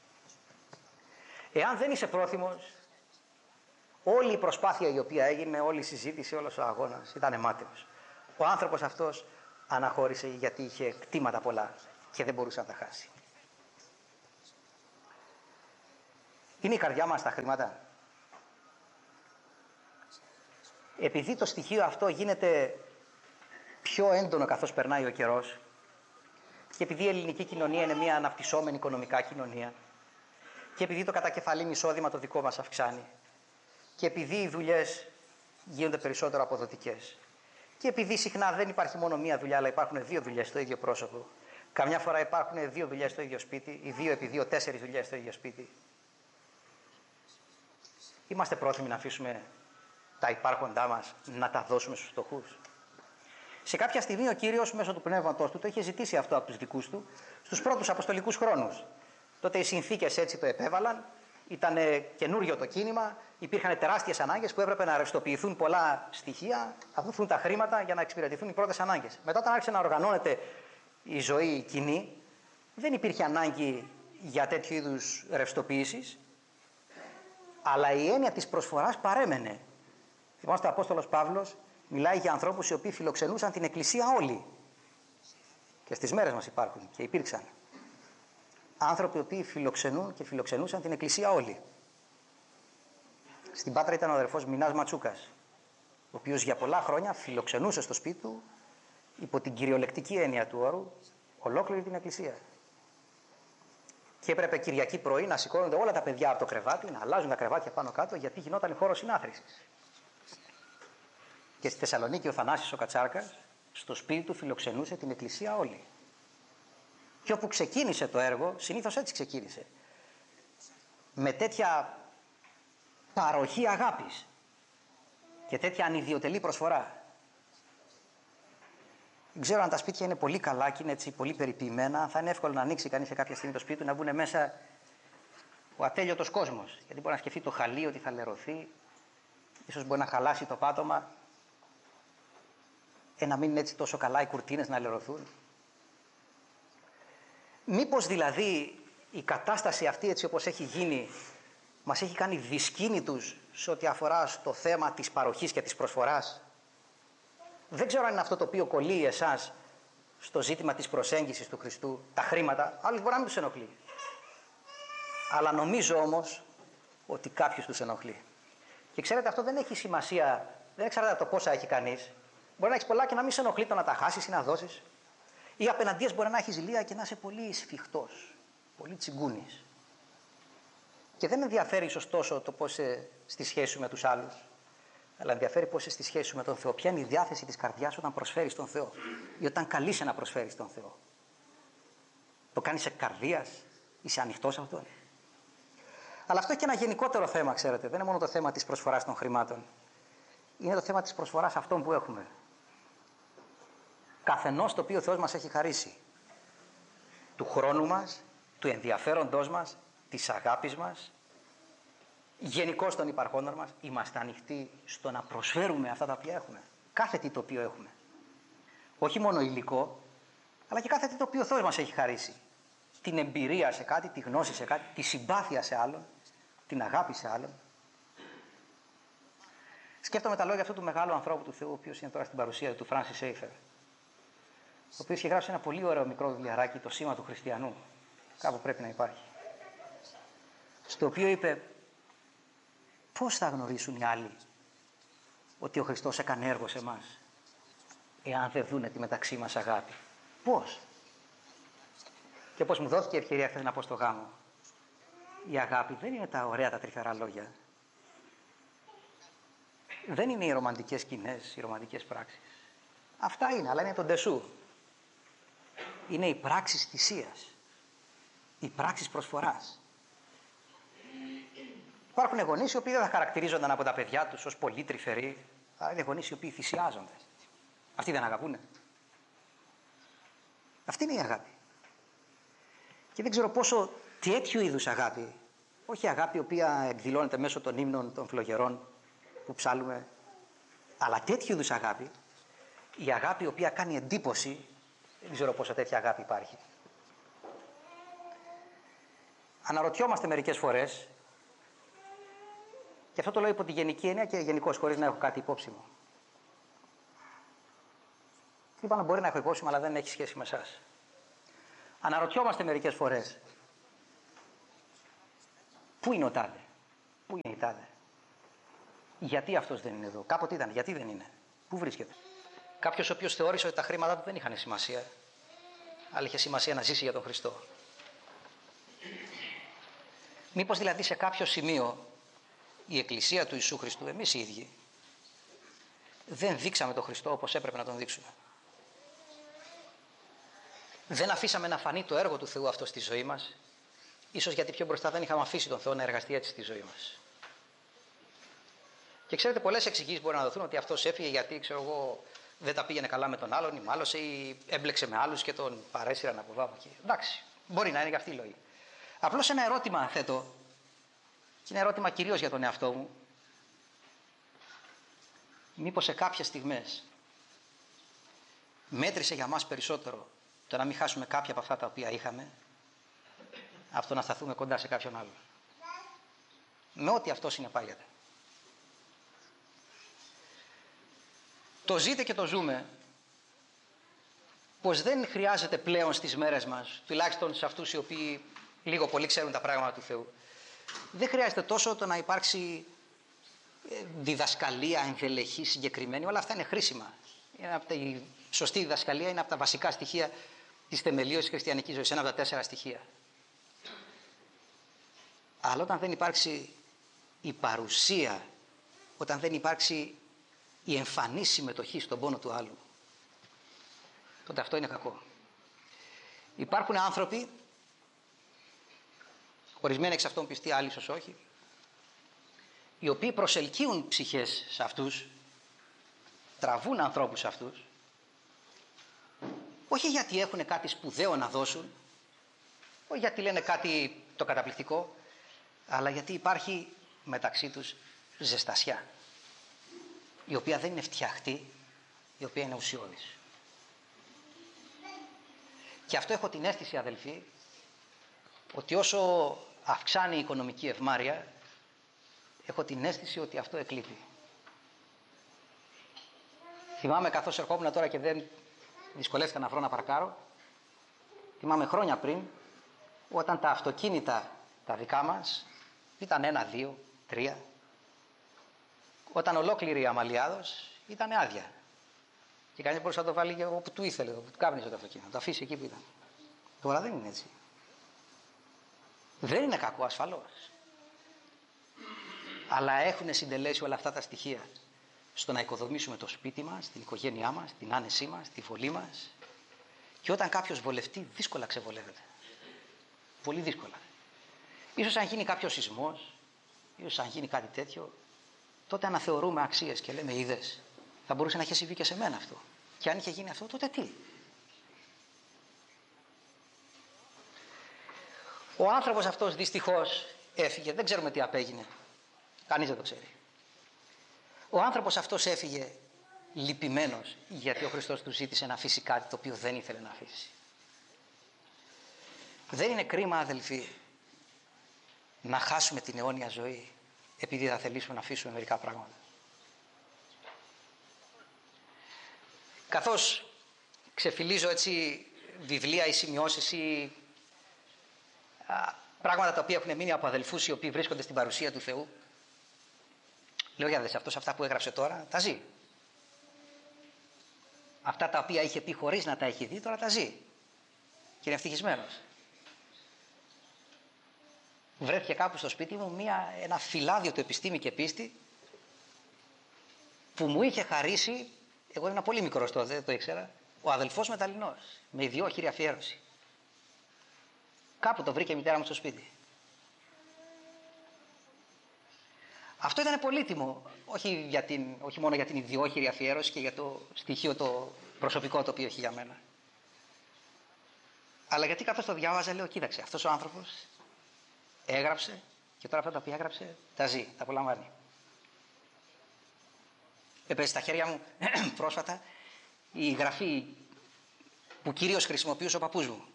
Εάν δεν είσαι πρόθυμος, όλη η προσπάθεια η οποία έγινε, όλη η συζήτηση, όλος ο αγώνας ήταν μάταιος. Ο άνθρωπος αυτός αναχώρησε γιατί είχε κτήματα πολλά και δεν μπορούσε να τα χάσει. Είναι η καρδιά μας τα χρήματα. Επειδή το στοιχείο αυτό γίνεται πιο έντονο καθώς περνάει ο καιρός και επειδή η ελληνική κοινωνία είναι μια αναπτυσσόμενη οικονομικά κοινωνία και επειδή το κατακεφαλήν εισόδημα το δικό μας αυξάνει και επειδή οι δουλειές γίνονται περισσότερο αποδοτικές και επειδή συχνά δεν υπάρχει μόνο μία δουλειά αλλά υπάρχουν δύο δουλειές στο ίδιο πρόσωπο, καμιά φορά υπάρχουν δύο δουλειές στο ίδιο σπίτι ή δύο επί δύο τέσσερις δουλειές στο ίδιο σπίτι, είμαστε πρόθυμοι να αφήσουμε τα υπάρχοντά μας να τα δώσουμε στους φτωχούς? Σε κάποια στιγμή ο Κύριος μέσω του Πνεύματος του το είχε ζητήσει αυτό από τους δικούς του στους πρώτους αποστολικούς χρόνους. Τότε οι συνθήκες έτσι το επέβαλαν, ήταν καινούριο το κίνημα, υπήρχαν τεράστιες ανάγκες που έπρεπε να ρευστοποιηθούν πολλά στοιχεία, να δοθούν τα χρήματα για να εξυπηρετηθούν οι πρώτες ανάγκες. Μετά, όταν άρχισε να οργανώνεται η ζωή κοινή, δεν υπήρχε ανάγκη για τέτοιου είδους ρευστοποιήσεις, αλλά η έννοια της προσφοράς παρέμενε. Θυμάστε, ο Απόστολος Παύλος μιλάει για ανθρώπους οι οποίοι φιλοξενούσαν την Εκκλησία όλη. Και στις μέρες μας υπάρχουν και υπήρξαν άνθρωποι οι οποίοι φιλοξενούν και φιλοξενούσαν την Εκκλησία όλη. Στην Πάτρα ήταν ο αδερφός Μινάς Ματσούκας, ο οποίος για πολλά χρόνια φιλοξενούσε στο σπίτι του, υπό την κυριολεκτική έννοια του όρου, ολόκληρη την Εκκλησία. Και έπρεπε Κυριακή πρωί να σηκώνονται όλα τα παιδιά από το κρεβάτι, να αλλάζουν τα κρεβάτια πάνω κάτω, γιατί γινόταν χώρος συνάθρησης. Και στη Θεσσαλονίκη ο Θανάσης ο Κατσάρκας, στο σπίτι του φιλοξενούσε την Εκκλησία όλη. Και όπου ξεκίνησε το έργο, συνήθως έτσι ξεκίνησε. Με τέτοια παροχή αγάπης και τέτοια ανιδιοτελή προσφορά. Δεν ξέρω αν τα σπίτια είναι πολύ καλά και είναι έτσι πολύ περιποιημένα, θα είναι εύκολο να ανοίξει κανείς σε κάποια στιγμή το σπίτι του, να βγουν μέσα ο ατέλειωτος κόσμος. Γιατί μπορεί να σκεφτεί το χαλί ότι θα λερωθεί, ίσως μπορεί να χαλάσει το πάτωμα, ε, να μην είναι έτσι τόσο καλά οι κουρτίνες να λερωθούν. Μήπως δηλαδή η κατάσταση αυτή έτσι όπως έχει γίνει μας έχει κάνει δυσκίνητους σε ό,τι αφορά στο θέμα της παροχής και της προσφοράς? Δεν ξέρω αν είναι αυτό το οποίο κολλεί εσάς στο ζήτημα της προσέγγισης του Χριστού, τα χρήματα, άλλους μπορεί να μην τους ενοχλεί. Αλλά νομίζω όμως ότι κάποιους τους ενοχλεί. Και ξέρετε, αυτό δεν έχει σημασία, δεν εξαρτάται από το πόσα έχει κανείς. Μπορεί να έχεις πολλά και να μην σε ενοχλεί το να τα χάσεις ή να δώσεις. Ή απέναντίας μπορεί να έχεις ζηλεία και να είσαι πολύ σφιχτός, πολύ τσιγκούνης. Και δεν ενδιαφέρει ίσως τόσο το πώς είσαι στη σχέση σου με τους άλλους, αλλά ενδιαφέρει πώς είσαι στη σχέση σου με τον Θεό. Ποια είναι η διάθεση της καρδιάς σου όταν προσφέρεις τον Θεό ή όταν καλείσαι να προσφέρεις τον Θεό. Το κάνεις σε καρδίας, είσαι ανοιχτός σε αυτόν? Αλλά αυτό έχει και ένα γενικότερο θέμα, ξέρετε. Δεν είναι μόνο το θέμα της προσφοράς των χρημάτων. Είναι το θέμα της προσφοράς αυτών που έχουμε. Καθενός το οποίο ο Θεός μας έχει χαρίσει. Του χρόνου μας, του ενδιαφέροντός μας, της αγάπης μας, γενικώς των υπαρχόντων μας, είμαστε ανοιχτοί στο να προσφέρουμε αυτά τα οποία έχουμε. Κάθε τι το οποίο έχουμε. Όχι μόνο υλικό, αλλά και κάθε τι το οποίο ο Θεός μας έχει χαρίσει. Την εμπειρία σε κάτι, τη γνώση σε κάτι, τη συμπάθεια σε άλλον, την αγάπη σε άλλον. Σκέφτομαι τα λόγια αυτού του μεγάλου ανθρώπου του Θεού, ο οποίος είναι τώρα στην παρουσία του, Φράνσις Έιφερ, ο οποίος είχε γράψει ένα πολύ ωραίο μικρό βιβλιαράκι, το Σήμα του Χριστιανού. Κάπου πρέπει να υπάρχει. Στο οποίο είπε, πώς θα γνωρίσουν οι άλλοι ότι ο Χριστός έκανε έργο σε εμάς, εάν δεν δούνε τη μεταξύ μας αγάπη? Πώς? Και πώς μου δόθηκε η ευκαιρία χθες να πω στο γάμο, η αγάπη δεν είναι τα ωραία τα τρυφερά λόγια. Δεν είναι οι ρομαντικές σκηνές, οι ρομαντικές πράξεις. Αυτά είναι, αλλά είναι το ντεσού. Είναι οι πράξεις θυσίας. οι πράξεις προσφοράς. Υπάρχουν γονείς οι οποίοι δεν θα χαρακτηρίζονταν από τα παιδιά τους ως πολύ τρυφεροί, αλλά είναι γονείς οι οποίοι θυσιάζονται. Αυτοί δεν αγαπούνε. Αυτή είναι η αγάπη. Και δεν ξέρω πόσο τέτοιου είδους αγάπη, όχι αγάπη η οποία εκδηλώνεται μέσω των ύμνων των φλογερών που ψάλουμε, αλλά τέτοιου είδους αγάπη, η αγάπη η οποία κάνει εντύπωση, δεν ξέρω πόσο τέτοια αγάπη υπάρχει. Αναρωτιόμαστε μερικές φορές, και αυτό το λέω υπό τη γενική έννοια και γενικώς χωρίς να έχω κάτι υπόψη μου. Είπαμε μπορεί να έχω υπόψη μου, αλλά δεν έχει σχέση με εσάς. Αναρωτιόμαστε μερικές φορές, πού είναι ο τάδε, πού είναι η τάδε, γιατί αυτός δεν είναι εδώ, κάποτε ήταν, γιατί δεν είναι, πού βρίσκεται. Κάποιος ο οποίος θεώρησε ότι τα χρήματά του δεν είχαν σημασία, αλλά είχε σημασία να ζήσει για τον Χριστό. Μήπως δηλαδή σε κάποιο σημείο η Εκκλησία του Ιησού Χριστού, εμείς οι ίδιοι, δεν δείξαμε τον Χριστό όπως έπρεπε να τον δείξουμε. Δεν αφήσαμε να φανεί το έργο του Θεού αυτό στη ζωή μας, ίσως γιατί πιο μπροστά δεν είχαμε αφήσει τον Θεό να εργαστεί έτσι στη ζωή μας. Και ξέρετε, πολλές εξηγήσεις μπορεί να δοθούν ότι αυτός έφυγε γιατί, ξέρω εγώ, δεν τα πήγαινε καλά με τον άλλον ή μάλωσε ή έμπλεξε με άλλους και τον παρέσυραν από εδώ από εκεί. Εντάξει, μπορεί να είναι και αυτή η λόγη. Απλώς ένα ερώτημα θέτω, και είναι ερώτημα κυρίως για τον εαυτό μου. Μήπως σε κάποιες στιγμές μέτρησε για μας περισσότερο το να μην χάσουμε κάποια από αυτά τα οποία είχαμε, αυτό να σταθούμε κοντά σε κάποιον άλλον, με ό,τι αυτό συνεπάγεται. Το ζείτε και το ζούμε, πως δεν χρειάζεται πλέον στις μέρες μας, τουλάχιστον σε αυτούς οι οποίοι λίγο πολύ ξέρουν τα πράγματα του Θεού, δεν χρειάζεται τόσο το να υπάρξει διδασκαλία ενδελεχή, συγκεκριμένη. Όλα αυτά είναι χρήσιμα. Είναι από τα, η σωστή διδασκαλία είναι από τα βασικά στοιχεία της θεμελίωσης της χριστιανικής ζωής, ένα από τα τέσσερα στοιχεία. Αλλά όταν δεν υπάρξει η παρουσία, όταν δεν υπάρξει η εμφανή συμμετοχή στον πόνο του άλλου, τότε αυτό είναι κακό. Υπάρχουν άνθρωποι, ορισμένοι εξ αυτών πιστοί, άλλοι ίσως όχι, οι οποίοι προσελκύουν ψυχές σε αυτούς, τραβούν ανθρώπους σε αυτούς, όχι γιατί έχουν κάτι σπουδαίο να δώσουν, όχι γιατί λένε κάτι το καταπληκτικό, αλλά γιατί υπάρχει μεταξύ τους ζεστασιά, η οποία δεν είναι φτιαχτή, η οποία είναι ουσιώδης. Και αυτό έχω την αίσθηση, αδελφοί, ότι όσο αυξάνει η οικονομική ευμάρεια, έχω την αίσθηση ότι αυτό εκλείπει. Θυμάμαι καθώς ερχόμουν τώρα και δεν δυσκολεύτηκα να βρω να παρκάρω, θυμάμαι χρόνια πριν, όταν τα αυτοκίνητα τα δικά μας ήταν ένα, δύο, τρία, όταν ολόκληρη η Αμαλιάδος ήταν άδεια. Και κανείς μπορούσε να το βάλει και όπου του ήθελε, όπου του κάπνιζε το αυτοκίνητο, να το αφήσει εκεί που ήταν. Τώρα δεν είναι έτσι. Δεν είναι κακό ασφαλώς. Αλλά έχουν συντελέσει όλα αυτά τα στοιχεία στο να οικοδομήσουμε το σπίτι μας, την οικογένειά μας, την άνεσή μας, τη βολή μας. Και όταν κάποιος βολευτεί, δύσκολα ξεβολεύεται. Πολύ δύσκολα. Ίσως αν γίνει κάποιος σεισμός, ίσως αν γίνει κάτι τέτοιο, τότε αναθεωρούμε αξίες και λέμε, είδες, θα μπορούσε να είχε συμβεί και σε μένα αυτό. Και αν είχε γίνει αυτό, τότε τι. Ο άνθρωπος αυτός δυστυχώς έφυγε, δεν ξέρουμε τι απέγινε. Κανείς δεν το ξέρει. Ο άνθρωπος αυτός έφυγε λυπημένος, γιατί ο Χριστός του ζήτησε να αφήσει κάτι το οποίο δεν ήθελε να αφήσει. Δεν είναι κρίμα, αδελφοί, να χάσουμε την αιώνια ζωή επειδή θα θελήσουμε να αφήσουμε μερικά πράγματα. Καθώς ξεφυλίζω έτσι βιβλία ή σημειώσεις ή α, πράγματα τα οποία έχουν μείνει από αδελφούς οι οποίοι βρίσκονται στην παρουσία του Θεού, λέω για δες, αυτός αυτά που έγραψε τώρα τα ζει. Αυτά τα οποία είχε πει χωρίς να τα έχει δει τώρα τα ζει. Και είναι ευτυχισμένος. Βρέθηκε κάπου στο σπίτι μου μια, ένα φυλάδιο του επιστήμη και πίστη που μου είχε χαρίσει, εγώ ήμουν πολύ μικρός τότε, δεν το ήξερα, ο αδελφός Μεταλλινός, με ιδιόχειρη αφιέρωση. Κάπου το βρήκε η μητέρα μου στο σπίτι. Αυτό ήταν πολύτιμο, όχι, για την, όχι μόνο για την ιδιόχειρη αφιέρωση και για το στοιχείο το προσωπικό το οποίο έχει για μένα. Αλλά γιατί καθώς το διάβαζα λέω, κοίταξε, αυτός ο άνθρωπος έγραψε και τώρα αυτά τα οποία έγραψε τα ζει, τα απολαμβάνει. Έπεσε στα χέρια μου πρόσφατα η γραφή που κυρίως χρησιμοποιούσε ο παππούς μου.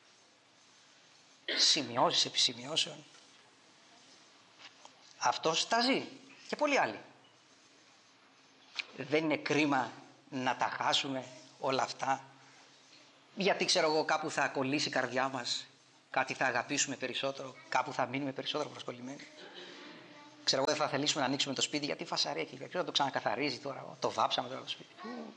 Σημειώσεις επί σημειώσεων. Αυτός τα ζει και πολλοί άλλοι. Δεν είναι κρίμα να τα χάσουμε όλα αυτά, γιατί ξέρω εγώ κάπου θα κολλήσει η καρδιά μας, κάτι θα αγαπήσουμε περισσότερο, κάπου θα μείνουμε περισσότερο προσκολλημένοι. Ξέρω εγώ δεν θα θελήσουμε να ανοίξουμε το σπίτι γιατί φασαρία και ξέρω το ξανακαθαρίζει τώρα, το βάψαμε τώρα το σπίτι.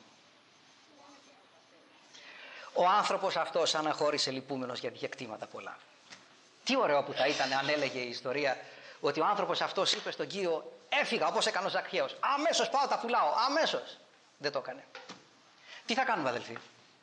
Ο άνθρωπος αυτός αναχώρησε λυπούμενος γιατί είχε κτήματα πολλά. Τι ωραίο που θα ήταν αν έλεγε η ιστορία ότι ο άνθρωπος αυτός είπε στον Κύριο, έφυγα όπως έκανε ο Ζακχαίος, αμέσως πάω τα πουλάω, αμέσως. Δεν το έκανε. Τι θα κάνουμε αδελφοί?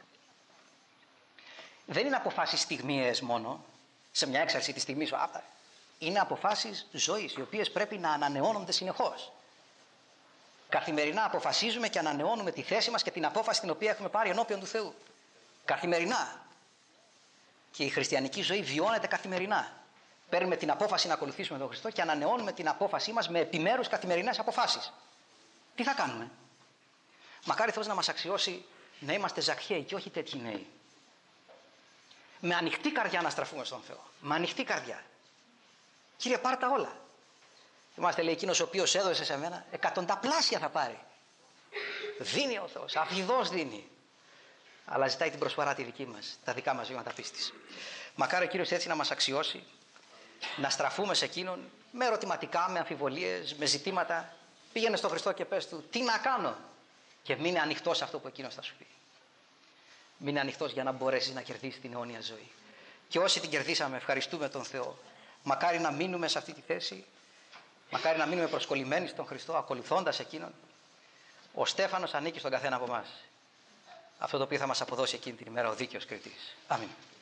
Δεν είναι αποφάσεις στιγμιαίες μόνο, σε μια έξαρση της στιγμής, είναι αποφάσεις ζωής, οι οποίες πρέπει να ανανεώνονται συνεχώς. Καθημερινά αποφασίζουμε και ανανεώνουμε τη θέση μας και την απόφαση την οποία έχουμε πάρει ενώπιον του Θεού. Καθημερινά. Και η χριστιανική ζωή βιώνεται καθημερινά. Παίρνουμε την απόφαση να ακολουθήσουμε τον Χριστό και ανανεώνουμε την απόφασή μας με επιμέρους καθημερινές αποφάσεις. Τι θα κάνουμε? Μακάρι Θεός να μας αξιώσει να είμαστε Ζακχαίοι και όχι τέτοιοι νέοι. Με ανοιχτή καρδιά να στραφούμε στον Θεό. Με ανοιχτή καρδιά. Κύριε, πάρ' τα όλα. Θυμάστε, λέει, εκείνος ο οποίος έδωσε σε μένα, εκατονταπλάσια θα πάρει. Δίνει ο Θεός, αυγιδός δίνει. Αλλά ζητάει την προσφορά τη δική μας, τα δικά μας βήματα πίστης. Μακάρι ο Κύριος έτσι να μας αξιώσει, να στραφούμε σε Εκείνον με ερωτηματικά, με αμφιβολίες, με ζητήματα. Πήγαινε στον Χριστό και πες του, τι να κάνω? Και μείνε ανοιχτός σε αυτό που Εκείνος θα σου πει. Μείνε ανοιχτός για να μπορέσεις να κερδίσεις την αιώνια ζωή. Και όσοι την κερδίσαμε, ευχαριστούμε τον Θεό. Μακάρι να μείνουμε σε αυτή τη θέση. Μακάρι να μείνουμε προσκολλημένοι στον Χριστό, ακολουθώντας Εκείνον. Ο Στέφανος ανήκει στον καθένα από εμάς. Αυτό το οποίο θα μας αποδώσει εκείνη την ημέρα ο δίκαιος κριτής. Αμήν.